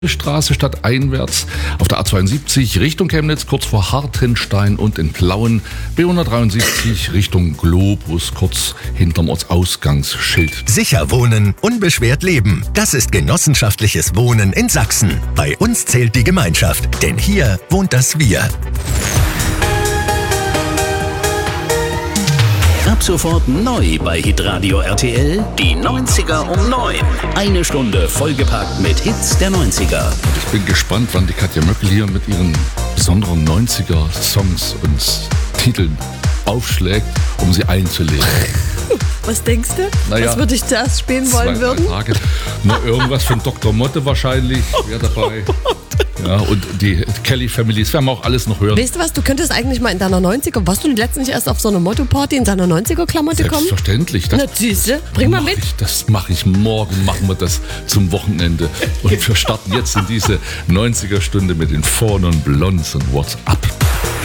Straße stadteinwärts auf der A72 Richtung Chemnitz, kurz vor Hartenstein und in Plauen, B173 Richtung Globus, kurz hinterm Ortsausgangsschild. Sicher wohnen, unbeschwert leben. Das ist genossenschaftliches Wohnen in Sachsen. Bei uns zählt die Gemeinschaft, denn hier wohnt das Wir. Ab sofort neu bei Hitradio RTL, die 90er um 9. Eine Stunde vollgepackt mit Hits der 90er. Ich bin gespannt, wann die Katja Möckel hier mit ihren besonderen 90er-Songs und Titeln aufschlägt, um sie einzulegen. Was denkst du? Naja, was würde ich zuerst spielen wollen 2-3 würden? Tage. Na, irgendwas von Dr. Motte wahrscheinlich wäre dabei. Ja, und die Kelly Family, das werden wir auch alles noch hören. Weißt du was, du könntest eigentlich mal in deiner 90er, warst du letztens nicht erst auf so einer Motto-Party in deiner 90er-Klamotte kommen? Selbstverständlich. Na süße, bring mal mit. Das mache ich morgen, machen wir das zum Wochenende. Und wir starten jetzt in diese 90er-Stunde mit den Four Non Blondes und What's Up.